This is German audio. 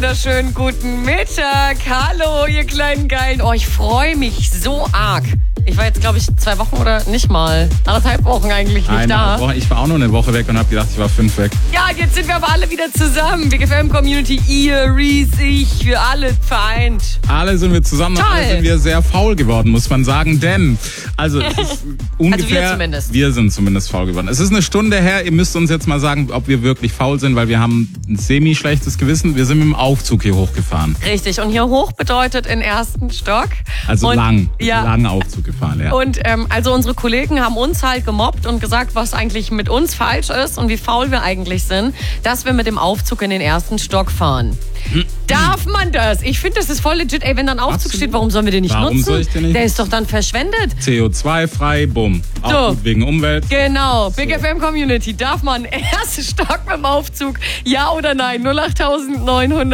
Schönen guten Mittag. Hallo, ihr kleinen Geilen. Oh, ich freue mich so arg. Ich war jetzt, glaube ich, 2 Wochen oder nicht mal. 1,5 Wochen eigentlich nicht da. Woche. Ich war auch nur eine Woche weg und habe gedacht, ich war 5 weg. Ja, jetzt sind wir aber alle wieder zusammen. BGFM-Community, ihr, Reese, ich, wir alle vereint. Alle sind wir zusammen, Toll. alle sind wir sehr faul geworden, muss man sagen. Denn, es ist ungefähr... wir zumindest. Wir sind zumindest faul geworden. Es ist eine Stunde her, ihr müsst uns jetzt mal sagen, ob wir wirklich faul sind, weil wir haben ein semi-schlechtes Gewissen. Wir sind mit dem Aufzug hier hochgefahren. Richtig, und hier hoch bedeutet in 1. Stock. Also und, lang Aufzug gefahren, ja. Und also unsere Kollegen haben uns halt gemobbt und gesagt, was eigentlich mit uns falsch ist und wie faul wir eigentlich sind, dass wir mit dem Aufzug in den 1. Stock fahren. Darf man das? Ich finde, das ist voll legit. Ey, wenn da ein Aufzug Absolut. steht, warum sollen wir den nicht Warum nutzen? soll ich den nicht Der ist doch dann verschwendet. CO2-frei, bumm. Auch So. gut wegen Umwelt. Genau, Big FM Community. Darf man 1. Stock mit dem Aufzug? Ja oder nein? 08900